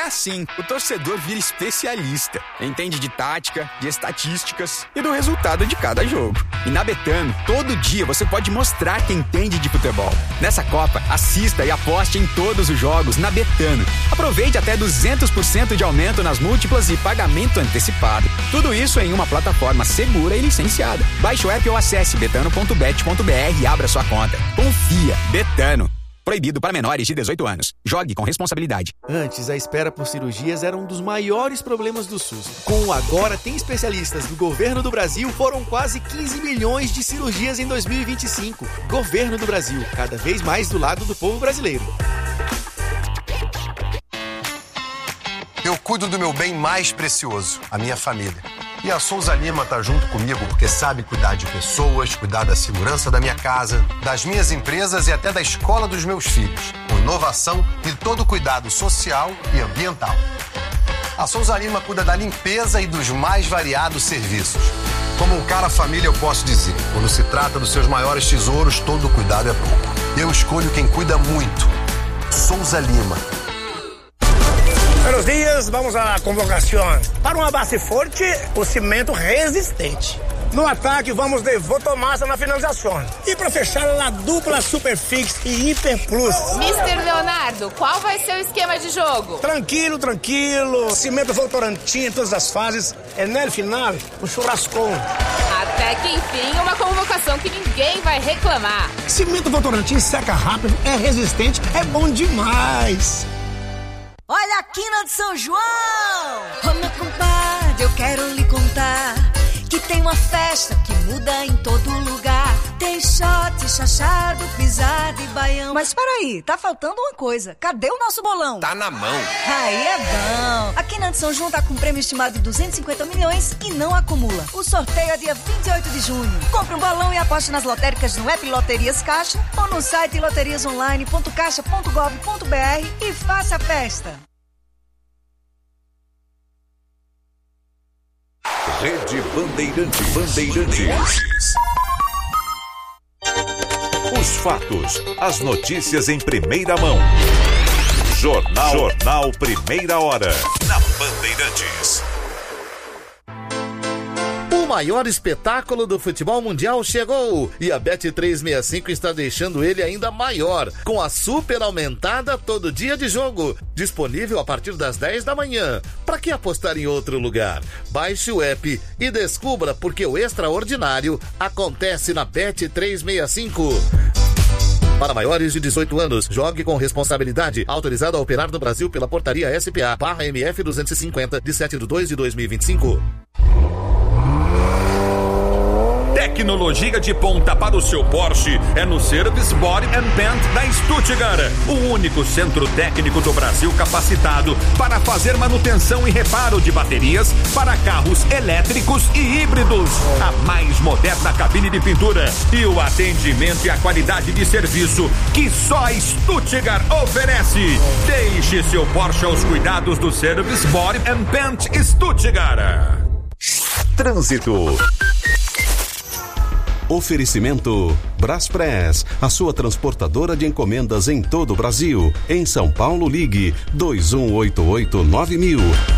É assim, o torcedor vira especialista. Entende de tática, de estatísticas e do resultado de cada jogo. E na Betano, todo dia você pode mostrar que entende de futebol. Nessa Copa, assista e aposte em todos os jogos na Betano. Aproveite até 200% de aumento nas múltiplas e pagamento antecipado. Tudo isso em uma plataforma segura e licenciada. Baixe o app ou acesse betano.bet.br e abra sua conta. Confia, Betano. Proibido para menores de 18 anos. Jogue com responsabilidade. Antes, a espera por cirurgias era um dos maiores problemas do SUS. Com o Agora Tem Especialistas do Governo do Brasil, foram quase 15 milhões de cirurgias em 2025. Governo do Brasil, cada vez mais do lado do povo brasileiro. Eu cuido do meu bem mais precioso, a minha família. E a Souza Lima tá junto comigo porque sabe cuidar de pessoas, cuidar da segurança da minha casa, das minhas empresas e até da escola dos meus filhos, com inovação e todo cuidado social e ambiental. A Souza Lima cuida da limpeza e dos mais variados serviços. Como um cara família, eu posso dizer, quando se trata dos seus maiores tesouros, todo cuidado é pouco. Eu escolho quem cuida muito. Souza Lima. Buenos dias, vamos à convocação. Para uma base forte, o cimento resistente. No ataque, vamos de Votomassa na finalização. E para fechar, a dupla Superfix e Hiper Plus. Mr. Leonardo, qual vai ser o esquema de jogo? Tranquilo. Cimento Votorantim em todas as fases. E no final, um churrascão. Até que enfim, uma convocação que ninguém vai reclamar. Cimento Votorantim seca rápido, é resistente, é bom demais. Olha a quina de São João! Ô meu compadre, eu quero lhe contar que tem uma festa que muda em todo lugar. Tem shot, chachado, pisada e baião. Mas peraí, tá faltando uma coisa. Cadê o nosso bolão? Tá na mão. Aí é bom. A quina de São João tá com um prêmio estimado de 250 milhões e não acumula. O sorteio é dia 28 de junho. Compre um bolão e aposte nas lotéricas no app Loterias Caixa ou no site loteriasonline.caixa.gov.br e faça a festa. Rede Bandeirantes. Os fatos, as notícias em primeira mão. Jornal Primeira Hora. Na Bandeirantes. O maior espetáculo do futebol mundial chegou e a Bet365 está deixando ele ainda maior, com a super aumentada todo dia de jogo, disponível a partir das 10 da manhã. Para que apostar em outro lugar? Baixe o app e descubra porque o extraordinário acontece na Bet365. Para maiores de 18 anos, jogue com responsabilidade. Autorizado a operar no Brasil pela portaria SPA/MF 250 de 7/2/2025. Tecnologia de ponta para o seu Porsche é no Service Body and Paint da Stuttgart, o único centro técnico do Brasil capacitado para fazer manutenção e reparo de baterias para carros elétricos e híbridos. A mais moderna cabine de pintura e o atendimento e a qualidade de serviço que só a Stuttgart oferece. Deixe seu Porsche aos cuidados do Service Body and Paint Stuttgart. Trânsito. Oferecimento Braspress, a sua transportadora de encomendas em todo o Brasil. Em São Paulo, ligue 2188-9000.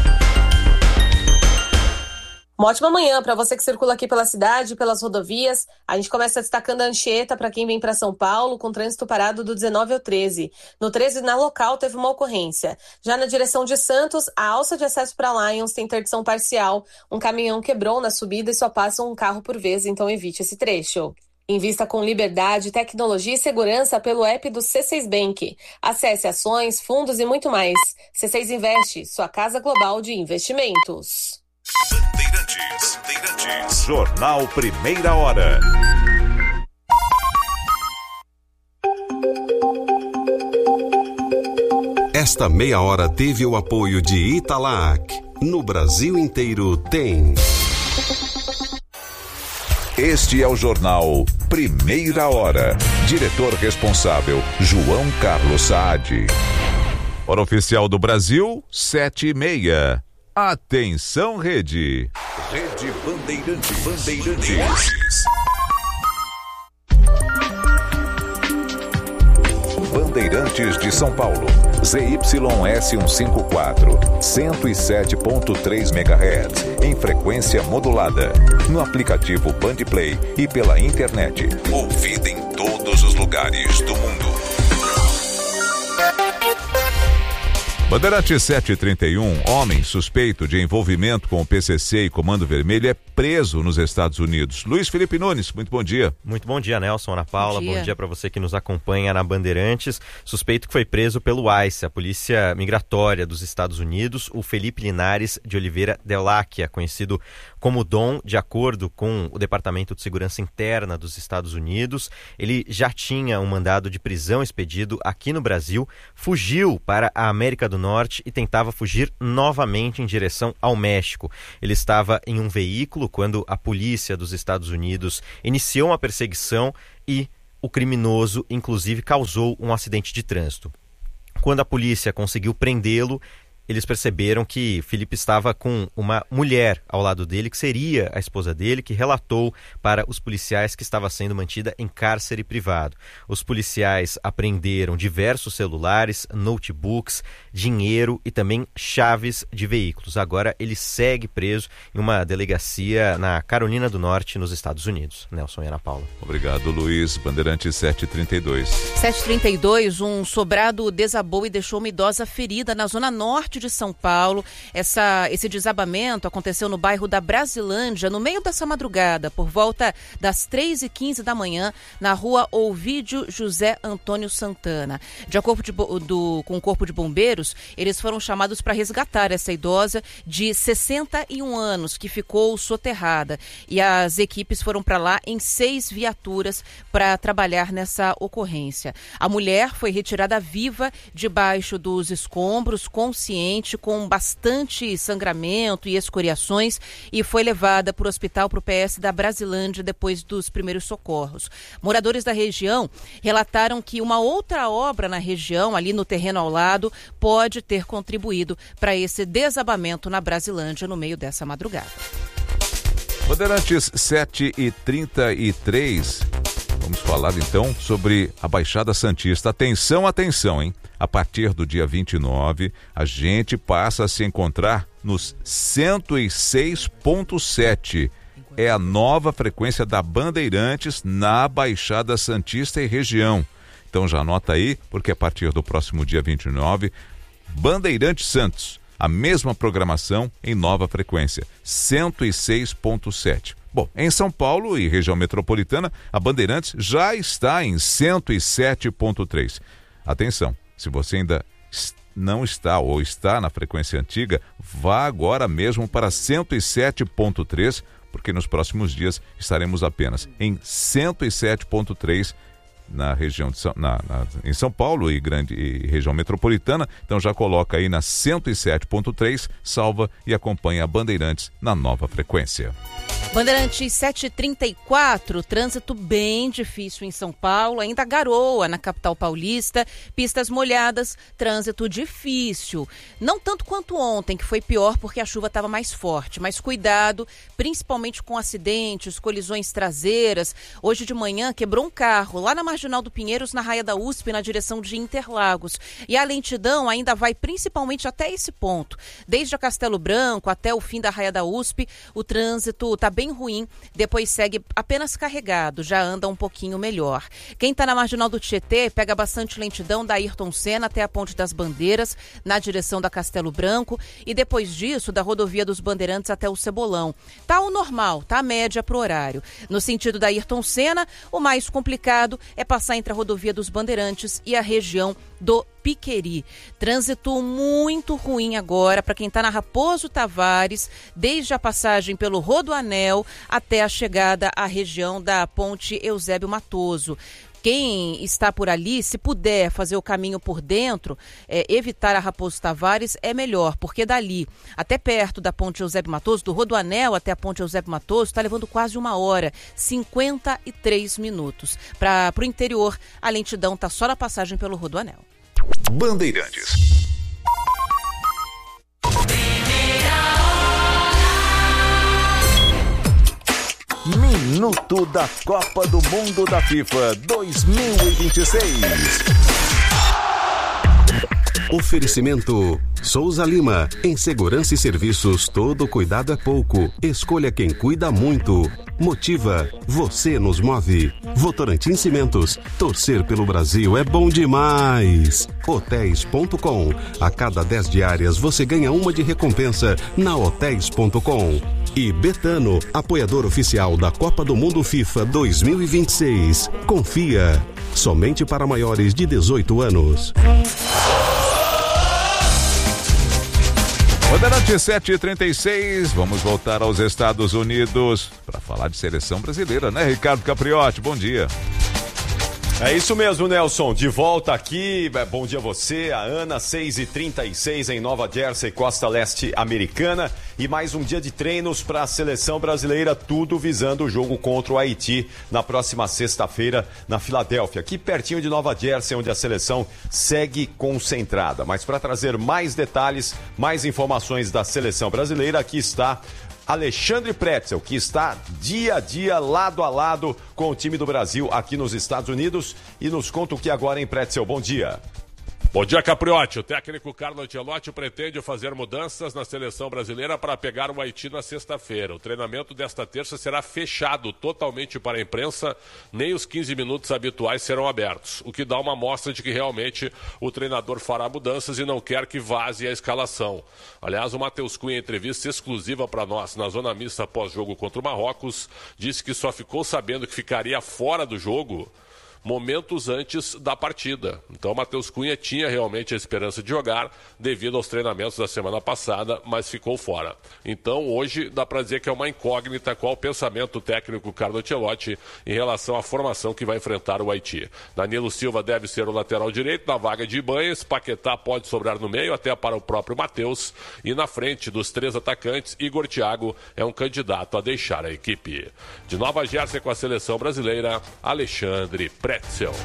Uma ótima manhã para você que circula aqui pela cidade, pelas rodovias. A gente começa destacando a Anchieta para quem vem para São Paulo, com trânsito parado do 19 ao 13. No 13, na local, teve uma ocorrência. Já na direção de Santos, a alça de acesso para Lions tem interdição parcial. Um caminhão quebrou na subida e só passa um carro por vez, então evite esse trecho. Invista com liberdade, tecnologia e segurança pelo app do C6 Bank. Acesse ações, fundos e muito mais. C6 Investe, sua casa global de investimentos. Bandeirantes. Jornal Primeira Hora. Esta meia hora teve o apoio de Italac. No Brasil inteiro tem. Este é o Jornal Primeira Hora. Diretor responsável, João Carlos Saad. Hora oficial do Brasil, 7:30. Atenção, Rede. Rede Bandeirantes. Bandeirantes de São Paulo. ZYS154, 107.3 MHz, em frequência modulada. No aplicativo Bandplay e pela internet. Ouvida em todos os lugares do mundo. Bandeirante 731, homem suspeito de envolvimento com o PCC e Comando Vermelho é preso nos Estados Unidos. Luiz Felipe Nunes, muito bom dia. Muito bom dia, Nelson, Ana Paula. Bom dia para você que nos acompanha na Bandeirantes. Suspeito que foi preso pelo ICE, a Polícia Migratória dos Estados Unidos, o Felipe Linares de Oliveira Deláquia, conhecido como Dom, de acordo com o Departamento de Segurança Interna dos Estados Unidos. Ele já tinha um mandado de prisão expedido aqui no Brasil, fugiu para a América do Norte e tentava fugir novamente em direção ao México. Ele estava em um veículo quando a polícia dos Estados Unidos iniciou uma perseguição e o criminoso, inclusive, causou um acidente de trânsito. Quando a polícia conseguiu prendê-lo, eles perceberam que Felipe estava com uma mulher ao lado dele, que seria a esposa dele, que relatou para os policiais que estava sendo mantida em cárcere privado. Os policiais apreenderam diversos celulares, notebooks, dinheiro e também chaves de veículos. Agora ele segue preso em uma delegacia na Carolina do Norte, nos Estados Unidos. Nelson e Ana Paula. Obrigado, Luiz. Bandeirante 732. 732, um sobrado desabou e deixou uma idosa ferida na zona norte de São Paulo. Esse desabamento aconteceu no bairro da Brasilândia, no meio dessa madrugada, por volta das 3h15 da manhã, na rua Ovídio José Antônio Santana. De acordo com o Corpo de Bombeiros, eles foram chamados para resgatar essa idosa de 61 anos, que ficou soterrada. E as equipes foram para lá em 6 viaturas para trabalhar nessa ocorrência. A mulher foi retirada viva debaixo dos escombros, consciente, com bastante sangramento e escoriações, e foi levada para o hospital, para o PS da Brasilândia, depois dos primeiros socorros. Moradores da região relataram que uma outra obra na região, ali no terreno ao lado, pode ter contribuído para esse desabamento na Brasilândia no meio dessa madrugada. Bandeirantes 7h33. Vamos falar então sobre a Baixada Santista. Atenção, atenção, hein? A partir do dia 29, a gente passa a se encontrar nos 106.7. É a nova frequência da Bandeirantes na Baixada Santista e região. Então já anota aí, porque a partir do próximo dia 29, Bandeirantes Santos, a mesma programação em nova frequência, 106.7. Bom, em São Paulo e região metropolitana, a Bandeirantes já está em 107.3. Atenção, se você ainda não está ou está na frequência antiga, vá agora mesmo para 107.3, porque nos próximos dias estaremos apenas em 107.3 na região de em São Paulo e região metropolitana. Então já coloca aí na 107.3, salva e acompanha a Bandeirantes na nova frequência. Bandeirantes 734, trânsito bem difícil em São Paulo, ainda garoa na capital paulista, pistas molhadas, trânsito difícil. Não tanto quanto ontem, que foi pior porque a chuva estava mais forte, mas cuidado, principalmente com acidentes, colisões traseiras. Hoje de manhã quebrou um carro lá na Marginal do Pinheiros, na Raia da USP, na direção de Interlagos. E a lentidão ainda vai principalmente até esse ponto. Desde a Castelo Branco até o fim da Raia da USP, o trânsito está bem ruim, depois segue apenas carregado, já anda um pouquinho melhor. Quem está na Marginal do Tietê pega bastante lentidão da Ayrton Senna até a Ponte das Bandeiras, na direção da Castelo Branco, e depois disso da Rodovia dos Bandeirantes até o Cebolão. Tá o normal, tá a média pro horário. No sentido da Ayrton Senna, o mais complicado é passar entre a Rodovia dos Bandeirantes e a região do Piqueri. Trânsito muito ruim agora para quem está na Raposo Tavares, desde a passagem pelo Rodoanel até a chegada à região da Ponte Eusébio Matoso. Quem está por ali, se puder fazer o caminho por dentro, evitar a Raposo Tavares é melhor, porque dali até perto da Ponte Eusébio Matoso, do Rodoanel até a Ponte Eusébio Matoso, está levando quase 1 hora, 53 minutos. Para o interior, a lentidão está só na passagem pelo Rodoanel. Bandeirantes. Minuto da Copa do Mundo da FIFA 2026. Oferecimento Souza Lima. Em segurança e serviços, todo cuidado é pouco. Escolha quem cuida muito. Motiva. Você nos move. Votorantim Cimentos. Torcer pelo Brasil é bom demais. Hotéis.com. A cada 10 diárias você ganha uma de recompensa na Hotéis.com. E Betano, apoiador oficial da Copa do Mundo FIFA 2026. Confia. Somente para maiores de 18 anos. Bandeirante 7h36, vamos voltar aos Estados Unidos para falar de seleção brasileira, né, Ricardo Capriotti? Bom dia. É isso mesmo, Nelson. De volta aqui. Bom dia a você, a Ana, 6h36 em Nova Jersey, costa leste americana. E mais um dia de treinos para a seleção brasileira, tudo visando o jogo contra o Haiti na próxima sexta-feira na Filadélfia, aqui pertinho de Nova Jersey, onde a seleção segue concentrada. Mas para trazer mais detalhes, mais informações da seleção brasileira, aqui está Alexandre Pretzel, que está dia a dia, lado a lado com o time do Brasil aqui nos Estados Unidos e nos conta o que agora, hein, Pretzel? Bom dia. Bom dia, Capriotti. O técnico Carlo Ancelotti pretende fazer mudanças na seleção brasileira para pegar o Haiti na sexta-feira. O treinamento desta terça será fechado totalmente para a imprensa, nem os 15 minutos habituais serão abertos, o que dá uma amostra de que realmente o treinador fará mudanças e não quer que vaze a escalação. Aliás, o Matheus Cunha, em entrevista exclusiva para nós na zona mista pós-jogo contra o Marrocos, disse que só ficou sabendo que ficaria fora do jogo momentos antes da partida. Então, Matheus Cunha tinha realmente a esperança de jogar devido aos treinamentos da semana passada, mas ficou fora. Então, hoje, dá para dizer que é uma incógnita qual o pensamento do técnico Carlo Ancelotti em relação à formação que vai enfrentar o Haiti. Danilo Silva deve ser o lateral direito na vaga de Ibanez, Paquetá pode sobrar no meio até para o próprio Matheus, e na frente dos 3 atacantes, Igor Thiago é um candidato a deixar a equipe. De Nova Jersey com a seleção brasileira, Alexandre Pretzel.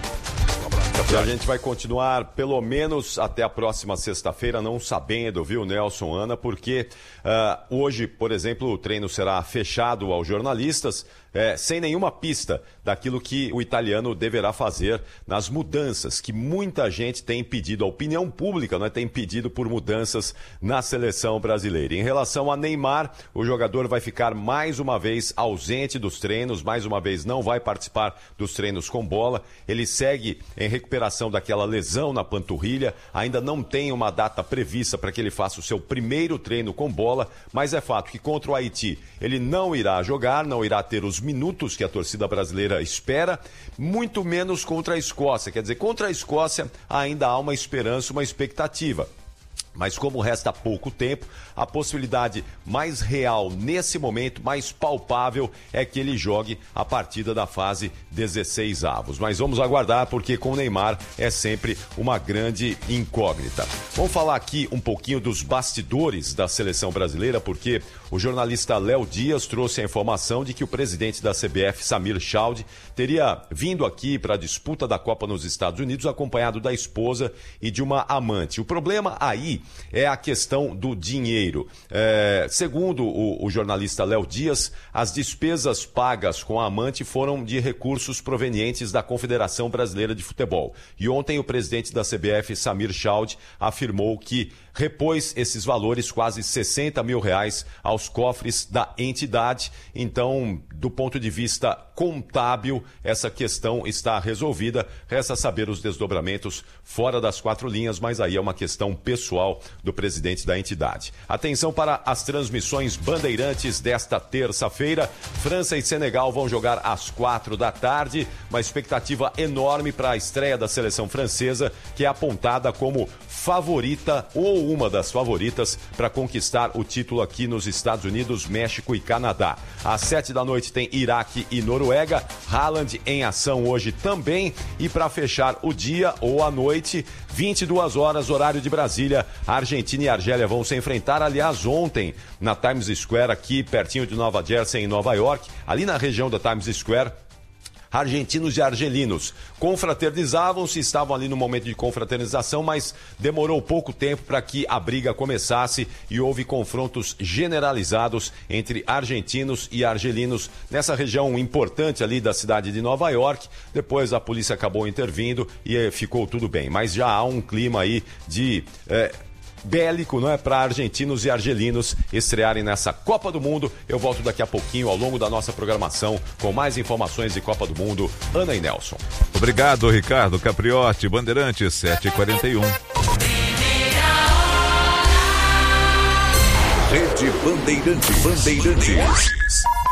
E a gente vai continuar pelo menos até a próxima sexta-feira, não sabendo, viu, Nelson, Ana, porque hoje, por exemplo, o treino será fechado aos jornalistas, sem nenhuma pista daquilo que o italiano deverá fazer nas mudanças, que muita gente tem pedido, a opinião pública, né, tem pedido por mudanças na seleção brasileira. Em relação a Neymar, o jogador vai ficar mais uma vez ausente dos treinos, mais uma vez não vai participar dos treinos com bola. Ele segue em recuperação daquela lesão na panturrilha, ainda não tem uma data prevista para que ele faça o seu primeiro treino com bola, mas é fato que contra o Haiti ele não irá jogar, não irá ter os minutos que a torcida brasileira espera, muito menos contra a Escócia. Quer dizer, contra a Escócia ainda há uma esperança, uma expectativa. Mas como resta pouco tempo, a possibilidade mais real nesse momento, mais palpável, é que ele jogue a partida da fase 16avos. Mas vamos aguardar, porque com o Neymar é sempre uma grande incógnita. Vamos falar aqui um pouquinho dos bastidores da seleção brasileira, porque o jornalista Léo Dias trouxe a informação de que o presidente da CBF, Samir Chaude, teria vindo aqui para a disputa da Copa nos Estados Unidos, acompanhado da esposa e de uma amante. O problema aí é a questão do dinheiro. Segundo o jornalista Léo Dias, as despesas pagas com a amante foram de recursos provenientes da Confederação Brasileira de Futebol. E ontem o presidente da CBF, Samir Chaude, afirmou que repôs esses valores, quase R$60 mil, aos cofres da entidade. Então, do ponto de vista contábil, essa questão está resolvida. Resta saber os desdobramentos fora das 4 linhas, mas aí é uma questão pessoal do presidente da entidade. Atenção para as transmissões bandeirantes desta terça-feira. França e Senegal vão jogar às 4 da tarde. Uma expectativa enorme para a estreia da seleção francesa, que é apontada como favorita ou uma das favoritas para conquistar o título aqui nos Estados Unidos, México e Canadá. Às 7 da noite tem Iraque e Noruega. Haaland em ação hoje também. E para fechar o dia ou a noite, 22 horas, horário de Brasília, Argentina e Argélia vão se enfrentar. Aliás, ontem na Times Square, aqui pertinho de Nova Jersey, em Nova York, ali na região da Times Square, argentinos e argelinos. Confraternizavam-se, estavam ali no momento de confraternização, mas demorou pouco tempo para que a briga começasse e houve confrontos generalizados entre argentinos e argelinos nessa região importante ali da cidade de Nova York. Depois a polícia acabou intervindo e ficou tudo bem, mas já há um clima aí de bélico, não é, para argentinos e argelinos estrearem nessa Copa do Mundo. Eu volto daqui a pouquinho ao longo da nossa programação com mais informações de Copa do Mundo. Ana e Nelson. Obrigado, Ricardo Capriotti, Bandeirantes 7h41. Rede Bandeirantes.